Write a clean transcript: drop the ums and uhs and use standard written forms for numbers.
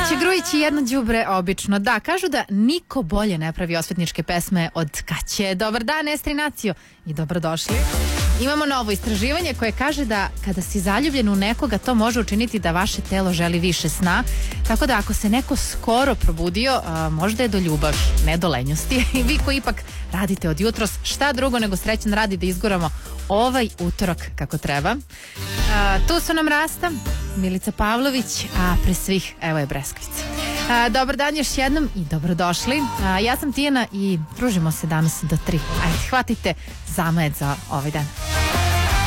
Grujić je Grujić i jedno đubre obično. Da, kažu da niko bolje ne pravi osvetničke pesme od Kaće. Dobar dan, Estri Nacio i dobrodošli. Imamo novo istraživanje koje kaže da kada si zaljubljen u nekoga, to može učiniti da vaše telo želi više sna. Tako da ako se neko skoro probudio, možda je do ljubav, ne do lenjosti. I vi koji ipak radite od jutros, šta drugo nego srećan radi da izgoramo ovaj utorak kako treba. Tu su nam Rasta, Milica Pavlović, a pre svih evo je Breskvica. Dobar dan još jednom i dobrodošli. Ja sam Tijana i družimo se danas do 3. Ajde, hvatite zamajet za ovaj dan.